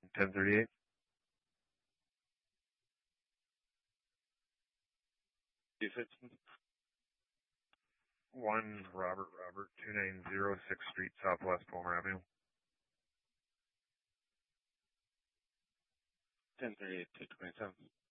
1038. Steve 1 Robert, 2906 Street, Southwest Palmer Avenue. 1038 to 27.